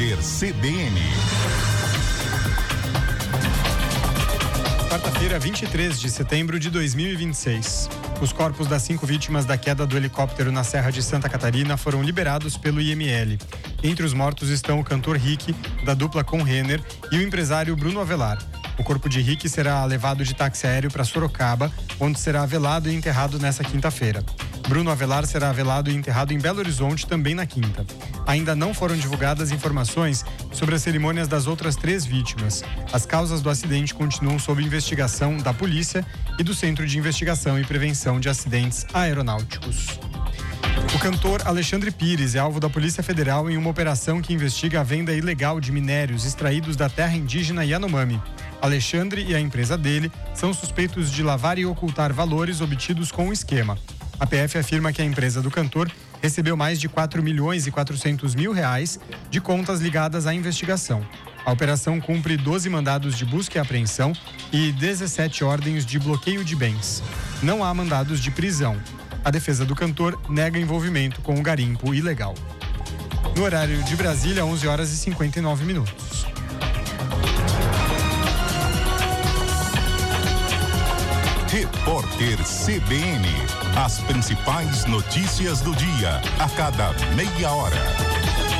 Repórter CBN. Quarta-feira, 23 de setembro de 2026. Os corpos das 5 vítimas da queda do helicóptero na Serra de Santa Catarina foram liberados pelo IML. Entre os mortos estão o cantor Rick, da dupla com Renner, e o empresário Bruno Avelar. O corpo de Rick será levado de táxi aéreo para Sorocaba, onde será velado e enterrado nesta quinta-feira. Bruno Avelar será velado e enterrado em Belo Horizonte também na quinta. Ainda não foram divulgadas informações sobre as cerimônias das outras 3 vítimas. As causas do acidente continuam sob investigação da polícia e do Centro de Investigação e Prevenção de Acidentes Aeronáuticos. O cantor Alexandre Pires é alvo da Polícia Federal em uma operação que investiga a venda ilegal de minérios extraídos da terra indígena Yanomami. Alexandre e a empresa dele são suspeitos de lavar e ocultar valores obtidos com o esquema. A PF afirma que a empresa do cantor recebeu mais de 4 milhões e 400 mil reais de contas ligadas à investigação. A operação cumpre 12 mandados de busca e apreensão e 17 ordens de bloqueio de bens. Não há mandados de prisão. A defesa do cantor nega envolvimento com o garimpo ilegal. No horário de Brasília, 11 horas e 59 minutos. Repórter CBN. As principais notícias do dia, a cada meia hora.